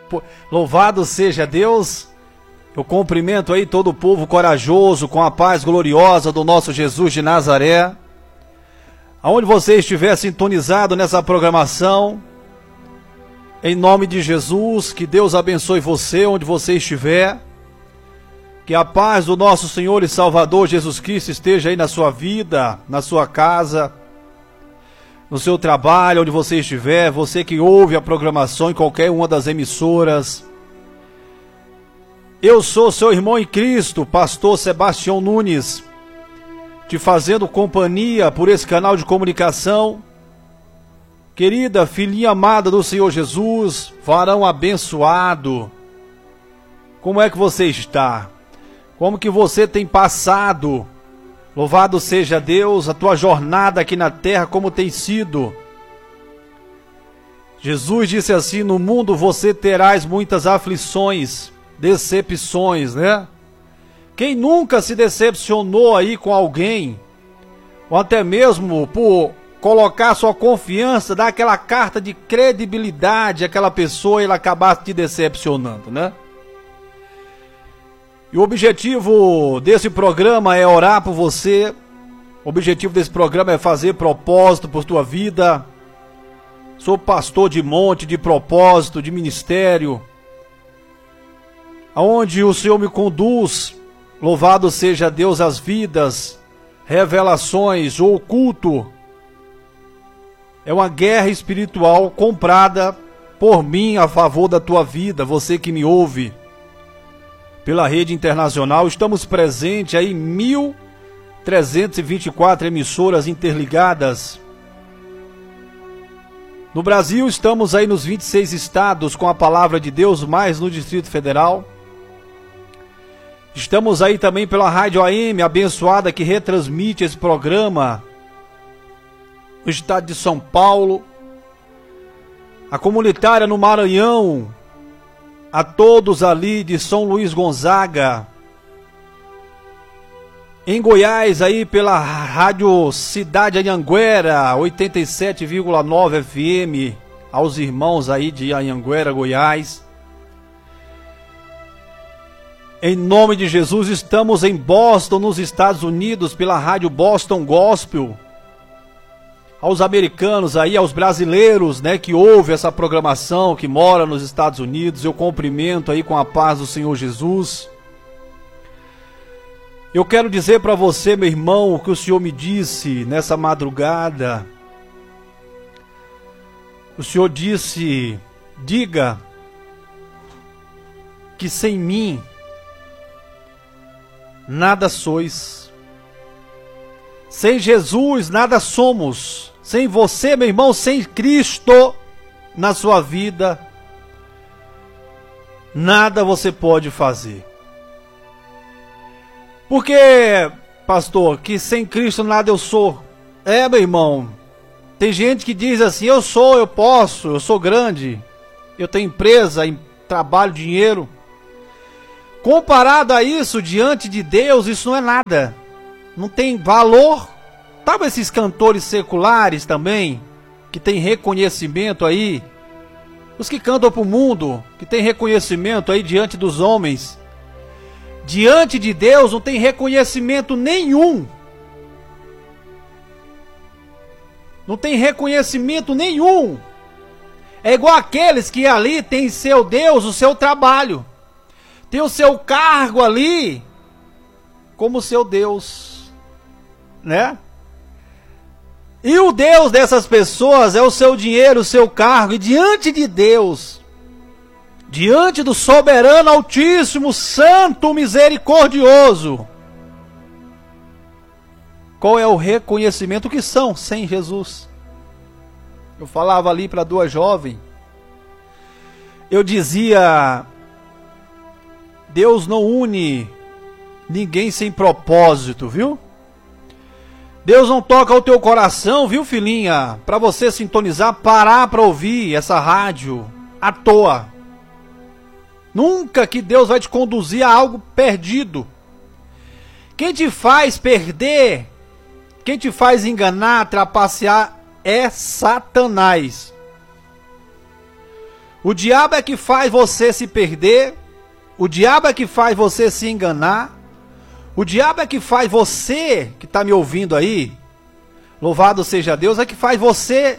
Louvado seja Deus. Eu cumprimento aí todo o povo corajoso com a paz gloriosa do nosso Jesus de Nazaré. Aonde você estiver sintonizado nessa programação, em nome de Jesus, que Deus abençoe você onde você estiver. Que a paz do nosso Senhor e Salvador Jesus Cristo esteja aí na sua vida, na sua casa, no seu trabalho, onde você estiver, você que ouve a programação em qualquer uma das emissoras. Eu sou seu irmão em Cristo, pastor Sebastião Nunes, te fazendo companhia por esse canal de comunicação. Querida filhinha amada do Senhor Jesus, varão abençoado, como é que você está? Como que você tem passado? Louvado seja Deus, a tua jornada aqui na terra, como tem sido? Jesus disse assim: no mundo você terás muitas aflições, decepções, né? Quem nunca se decepcionou aí com alguém, ou até mesmo por colocar sua confiança, dar aquela carta de credibilidade àquela pessoa e ela acabar te decepcionando, né? E o objetivo desse programa é orar por você. O objetivo desse programa é fazer propósito por tua vida. Sou pastor de monte, de propósito, de ministério, aonde o Senhor me conduz. Louvado seja Deus, as vidas, revelações, o oculto. É uma guerra espiritual comprada por mim a favor da tua vida, você que me ouve pela rede internacional. Estamos presentes aí em 1.324 emissoras interligadas. No Brasil estamos aí nos 26 estados com a palavra de Deus, mais no Distrito Federal. Estamos aí também pela Rádio AM, abençoada, que retransmite esse programa no estado de São Paulo. A comunitária no Maranhão, a todos ali de São Luís Gonzaga. Em Goiás aí pela Rádio Cidade Anhanguera, 87,9 FM, aos irmãos aí de Anhanguera, Goiás. Em nome de Jesus, estamos em Boston, nos Estados Unidos, pela Rádio Boston Gospel. Aos americanos aí, aos brasileiros, né, que ouvem essa programação, que mora nos Estados Unidos, eu cumprimento aí com a paz do Senhor Jesus. Eu quero dizer para você, meu irmão, o que o Senhor me disse nessa madrugada. O Senhor disse: diga que sem mim nada sois. Sem Jesus nada somos. Sem você, meu irmão, sem Cristo na sua vida, nada você pode fazer. Porque, pastor, que sem Cristo nada eu sou. É, meu irmão, tem gente que diz assim: eu sou, eu posso, eu sou grande, eu tenho empresa, trabalho, dinheiro. Comparado a isso, diante de Deus, isso não é nada. Não tem valor. Sabe esses cantores seculares também, que tem reconhecimento aí? Os que cantam para o mundo, que tem reconhecimento aí diante dos homens. Diante de Deus não tem reconhecimento nenhum. Não tem reconhecimento nenhum. É igual aqueles que ali tem seu Deus, o seu trabalho. Tem o seu cargo ali como seu Deus, né? E o Deus dessas pessoas é o seu dinheiro, o seu cargo. E diante de Deus, diante do soberano, altíssimo, santo, misericordioso, qual é o reconhecimento que são sem Jesus? Eu falava ali para duas jovens, eu dizia: Deus não une ninguém sem propósito, viu? Deus não toca o teu coração, viu, filhinha? Para você sintonizar, parar para ouvir essa rádio à toa. Nunca que Deus vai te conduzir a algo perdido. Quem te faz perder, quem te faz enganar, trapacear, é Satanás. O diabo é que faz você se perder. O diabo é que faz você se enganar. O diabo é que faz você, que está me ouvindo aí, louvado seja Deus, é que faz você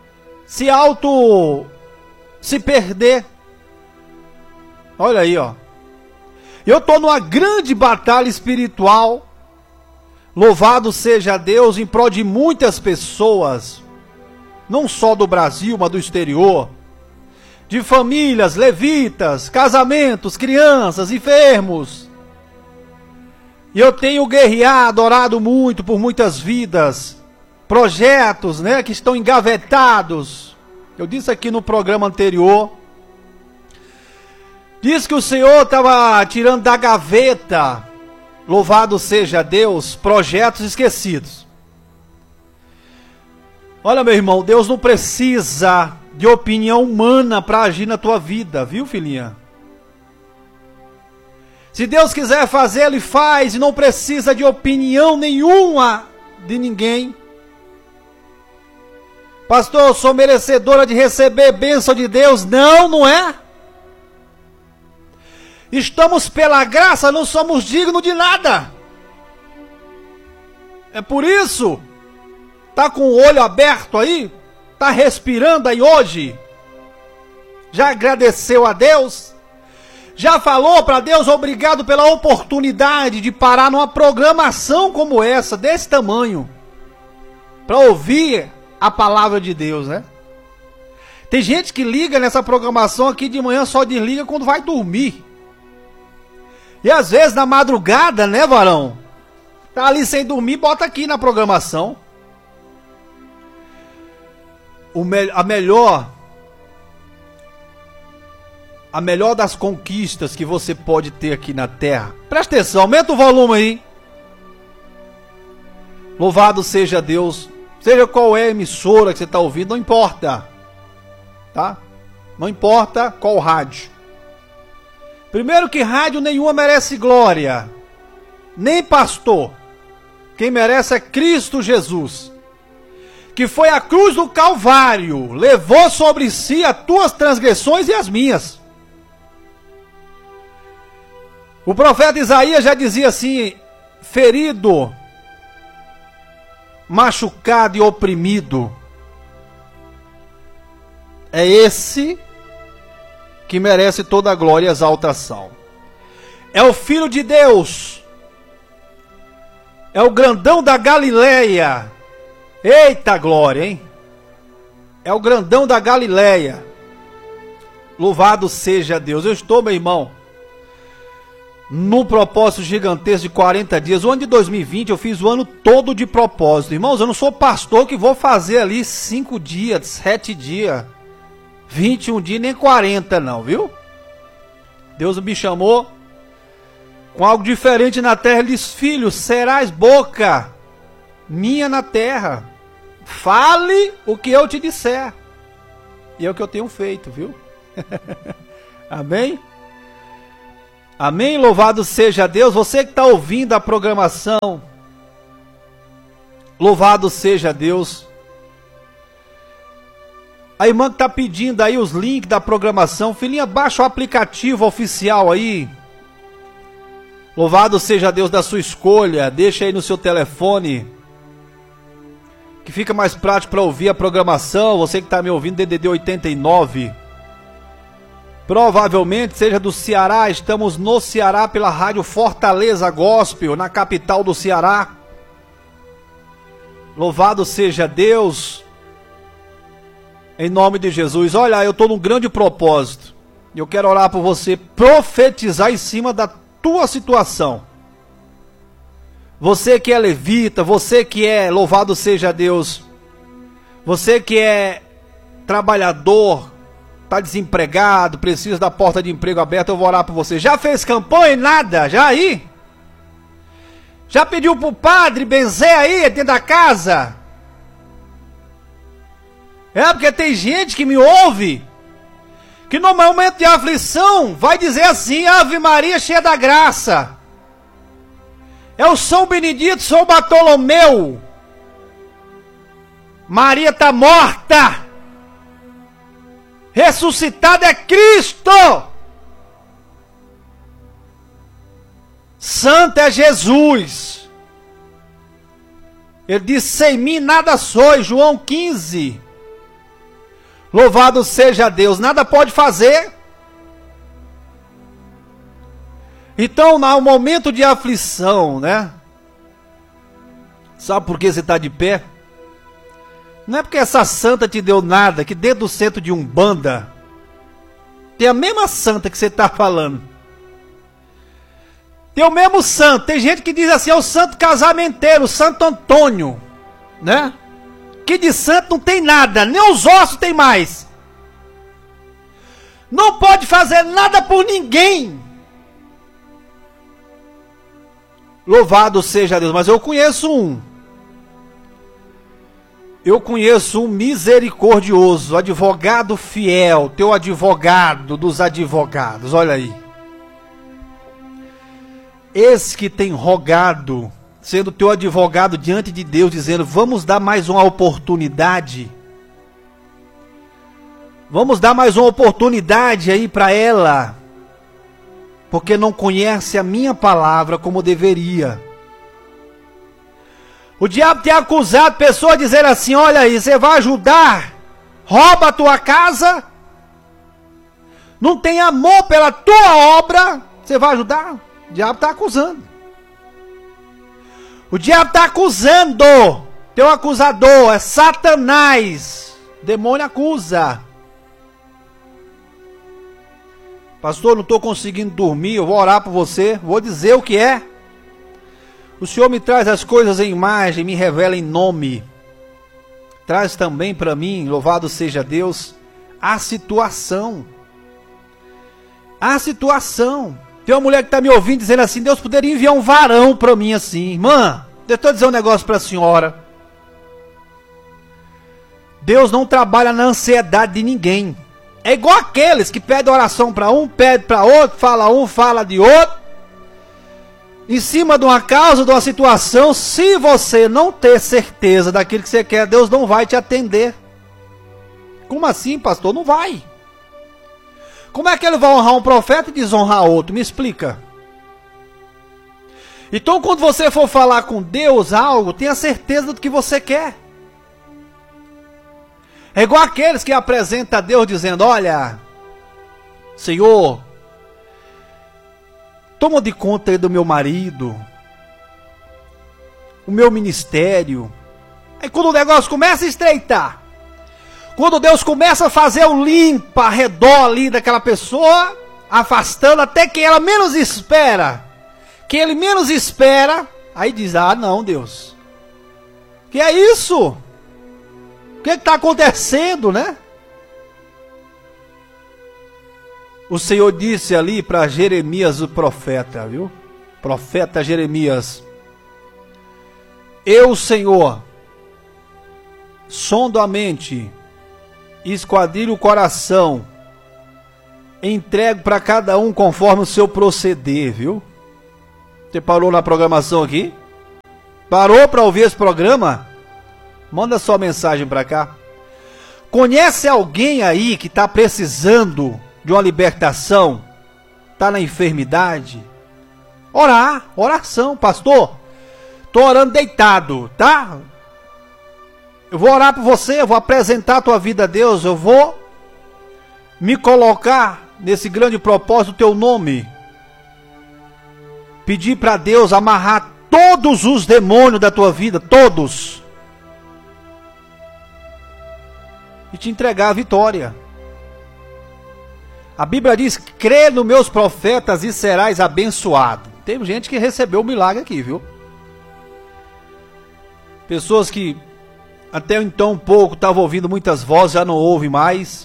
se perder. Olha aí, ó. Eu estou numa grande batalha espiritual, louvado seja Deus, em prol de muitas pessoas, não só do Brasil, mas do exterior, de famílias, levitas, casamentos, crianças, enfermos. E eu tenho guerreado, orado muito por muitas vidas, projetos, né, que estão engavetados. Eu disse aqui no programa anterior, diz que o Senhor estava tirando da gaveta, louvado seja Deus, projetos esquecidos. Olha, meu irmão, Deus não precisa de opinião humana para agir na tua vida, viu, filhinha? Se Deus quiser fazer, Ele faz, e não precisa de opinião nenhuma de ninguém. Pastor, eu sou merecedora de receber bênção de Deus. Não, não é? Estamos pela graça, não somos dignos de nada. É por isso, tá com o olho aberto aí, tá respirando aí hoje, já agradeceu a Deus, já falou para Deus obrigado pela oportunidade de parar numa programação como essa, desse tamanho, para ouvir a palavra de Deus, né? Tem gente que liga nessa programação aqui de manhã, só desliga quando vai dormir. E às vezes na madrugada, né, varão? Tá ali sem dormir, bota aqui na programação. A melhor das conquistas que você pode ter aqui na terra. Presta atenção, aumenta o volume aí. Louvado seja Deus. Seja qual é a emissora que você está ouvindo, não importa. Tá? Não importa qual rádio. Primeiro que rádio nenhuma merece glória, nem pastor. Quem merece é Cristo Jesus, que foi à cruz do Calvário, levou sobre si as tuas transgressões e as minhas. O profeta Isaías já dizia assim: ferido, machucado e oprimido, é esse que merece toda a glória e exaltação. É o Filho de Deus, é o grandão da Galileia. Eita glória, hein? É o grandão da Galileia. Louvado seja Deus. Eu estou, meu irmão, num propósito gigantesco de 40 dias. O ano de 2020 eu fiz o ano todo de propósito. Irmãos, eu não sou pastor que vou fazer ali 5 dias, 7 dias, 21 dias, nem 40 não, viu? Deus me chamou com algo diferente na terra. Ele diz: filho, serás boca minha na terra. Fale o que eu te disser. E é o que eu tenho feito, viu? Amém? Amém? Louvado seja Deus. Você que está ouvindo a programação, louvado seja Deus. A irmã que está pedindo aí os links da programação, filhinha, baixa o aplicativo oficial aí. Louvado seja Deus da sua escolha. Deixa aí no seu telefone, que fica mais prático para ouvir a programação. Você que está me ouvindo, DDD 89. Provavelmente seja do Ceará. Estamos no Ceará pela rádio Fortaleza Gospel, na capital do Ceará. Louvado seja Deus. Em nome de Jesus. Olha, eu estou num grande propósito. E eu quero orar por você, profetizar em cima da tua situação. Você que é levita, você que é, louvado seja Deus, você que é trabalhador, está desempregado, precisa da porta de emprego aberta, eu vou orar por você. Já fez campanha? Nada? Já aí? Já pediu para o padre benzer aí dentro da casa? É, porque tem gente que me ouve, que no momento de aflição vai dizer assim: Ave Maria cheia da graça. É o São Benedito, São Bartolomeu. Maria está morta. ressuscitado é Cristo. Santo é Jesus. Ele disse: sem mim nada sois, João 15. Louvado seja Deus, nada pode fazer. Então, no momento de aflição, né? Sabe por que você está de pé? Não é porque essa santa te deu nada, que dentro do centro de Umbanda tem a mesma santa que você está falando. Tem o mesmo santo. Tem gente que diz assim: é o santo casamenteiro, o Santo Antônio, né? Que de santo não tem nada, nem os ossos tem mais. Não pode fazer nada por ninguém. Louvado seja Deus. Mas eu conheço um. Eu conheço um misericordioso, advogado fiel, teu advogado dos advogados. Olha aí. Esse que tem rogado, sendo teu advogado diante de Deus, dizendo: vamos dar mais uma oportunidade. Vamos dar mais uma oportunidade aí para ela. Porque não conhece a minha palavra como deveria. O diabo tem acusado pessoas dizendo assim: olha aí, você vai ajudar, rouba a tua casa, não tem amor pela tua obra, você vai ajudar? O diabo está acusando. O diabo está acusando. Teu acusador é Satanás. O demônio acusa. Pastor, não estou conseguindo dormir, eu vou orar por você, vou dizer o que é. O Senhor me traz as coisas em imagem, me revela em nome. Traz também para mim, louvado seja Deus, a situação. A situação. Tem uma mulher que está me ouvindo dizendo assim: Deus poderia enviar um varão para mim assim. Irmã, deixa eu dizer um negócio para a senhora. Deus não trabalha na ansiedade de ninguém. É igual aqueles que pedem oração para um, pede para outro, fala de outro. Em cima de uma causa, de uma situação, se você não ter certeza daquilo que você quer, Deus não vai te atender. Como assim, pastor? Não vai. Como é que ele vai honrar um profeta e desonrar outro? Me explica. Então, quando você for falar com Deus algo, tenha certeza do que você quer. É igual aqueles que apresentam a Deus dizendo: olha, Senhor, toma de conta aí do meu marido, o meu ministério. Aí quando o negócio começa a estreitar, quando Deus começa a fazer o limpa ao redor ali daquela pessoa, afastando até quem ela menos espera, quem ele menos espera, aí diz: ah não, Deus, que é isso? O que está acontecendo, né? O Senhor disse ali para Jeremias, o profeta, viu? Profeta Jeremias: eu, Senhor, sondo a mente, esquadrilho o coração, entrego para cada um conforme o seu proceder, viu? Você parou na programação aqui? Parou para ouvir esse programa? Manda sua mensagem para cá. Conhece alguém aí que está precisando de uma libertação? Está na enfermidade? Orar, oração. Pastor, estou orando deitado, tá? Eu vou orar por você, eu vou apresentar a tua vida a Deus, eu vou me colocar nesse grande propósito, teu nome. Pedir para Deus amarrar todos os demônios da tua vida, todos. E te entregar a vitória. A Bíblia diz: crê nos meus profetas e serás abençoado. Tem gente que recebeu o milagre aqui, viu? Pessoas que até então um pouco estavam ouvindo muitas vozes, já não ouvem mais.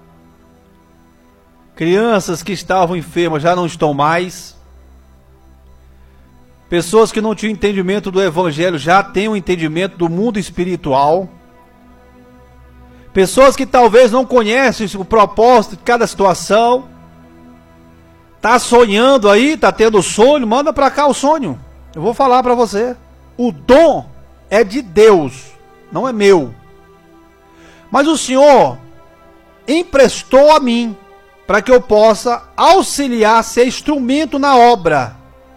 Crianças que estavam enfermas já não estão mais. Pessoas que não tinham entendimento do Evangelho já têm um entendimento do mundo espiritual. Pessoas que talvez não conhecem o propósito de cada situação. Tá sonhando aí, tá tendo sonho, manda para cá o sonho. Eu vou falar para você. O dom é de Deus, não é meu. Mas o Senhor emprestou a mim, para que eu possa auxiliar, ser instrumento na obra.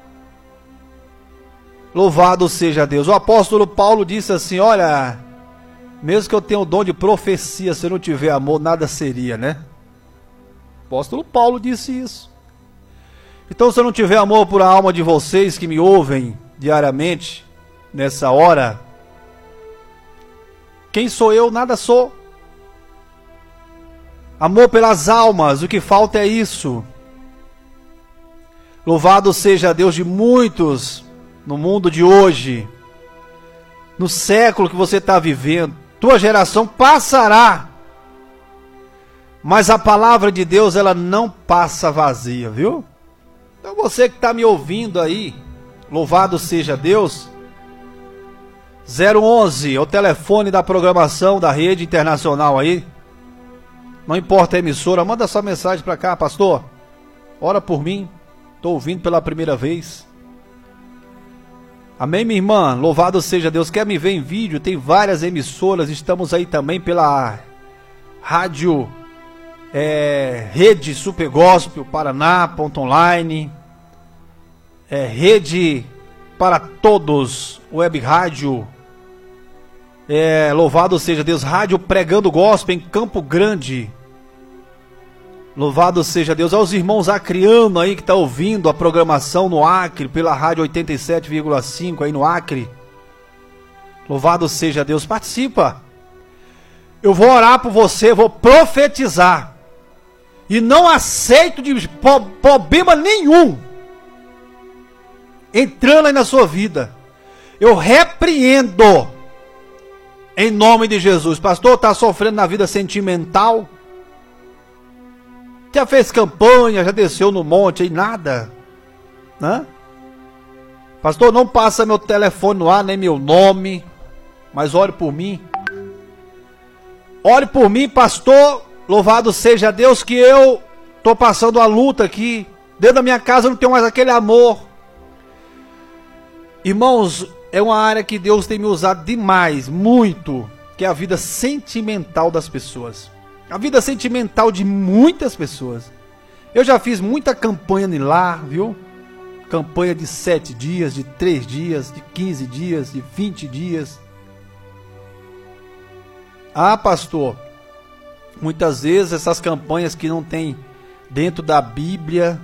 Louvado seja Deus. O apóstolo Paulo disse assim, olha, mesmo que eu tenha o dom de profecia, se eu não tiver amor, nada seria, né? O apóstolo Paulo disse isso. Então, se eu não tiver amor por a alma de vocês que me ouvem diariamente, nessa hora, quem sou eu? Nada sou. Amor pelas almas, o que falta é isso. Louvado seja Deus de muitos no mundo de hoje, no século que você está vivendo. Tua geração passará, mas a palavra de Deus, ela não passa vazia, viu? Então você que está me ouvindo aí, louvado seja Deus. 011 é o telefone da programação da rede internacional aí. Não importa a emissora, manda sua mensagem para cá, pastor. Ora por mim, estou ouvindo pela primeira vez. Amém, minha irmã? Louvado seja Deus. Quer me ver em vídeo? Tem várias emissoras. Estamos aí também pela rádio Rede Super Gospel Paraná.online, Rede para Todos Web Rádio, louvado seja Deus, Rádio Pregando Gospel em Campo Grande. Louvado seja Deus. Aos irmãos acrianos aí que tá ouvindo a programação no Acre, pela rádio 87,5 aí no Acre. Louvado seja Deus. Participa. Eu vou orar por você, vou profetizar. E não aceito de problema nenhum entrando aí na sua vida. Eu repreendo em nome de Jesus. Pastor, tá sofrendo na vida sentimental? Já fez campanha, já desceu no monte aí, nada, né? Pastor, não passa meu telefone no ar, nem meu nome, mas ore por mim. Ore por mim, pastor. Louvado seja Deus que eu estou passando a luta aqui. Dentro da minha casa eu não tenho mais aquele amor. Irmãos, é uma área que Deus tem me usado demais, muito, que é a vida sentimental das pessoas. A vida sentimental de muitas pessoas. Eu já fiz muita campanha de lá, viu? Campanha de 7 dias, de 3 dias, de 15 dias, de 20 dias. Ah, pastor, muitas vezes essas campanhas que não tem dentro da Bíblia.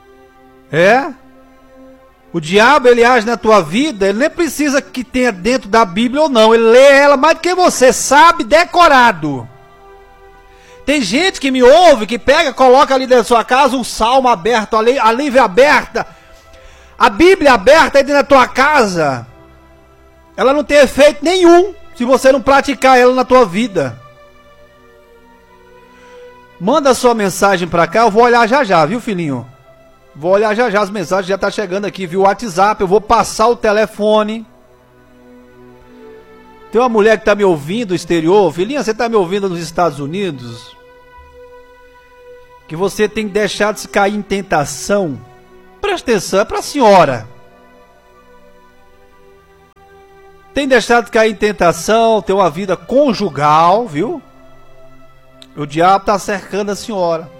O diabo, ele age na tua vida, ele nem precisa que tenha dentro da Bíblia ou não. Ele lê ela mais do que você, sabe, decorado. Tem gente que me ouve, que pega, coloca ali dentro da sua casa um salmo aberto, a Bíblia aberta. A Bíblia aberta aí dentro da tua casa, ela não tem efeito nenhum se você não praticar ela na tua vida. Manda sua mensagem pra cá, eu vou olhar já já, viu, filhinho? Vou olhar já já as mensagens, já tá chegando aqui, viu? WhatsApp, eu vou passar o telefone. Tem uma mulher que tá me ouvindo do exterior. Filhinha, você tá me ouvindo nos Estados Unidos? Que você tem que deixar de se cair em tentação. Presta atenção, é pra senhora. Tem deixado de cair em tentação, ter uma vida conjugal, viu? O diabo tá cercando a senhora.